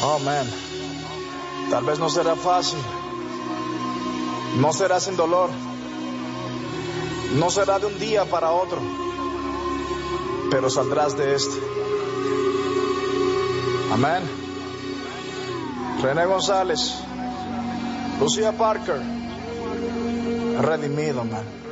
Oh, man. Tal vez no será fácil. No será sin dolor. No será de un día para otro. Pero saldrás de este. Amén. René González, Lucía Parker, redimido, man.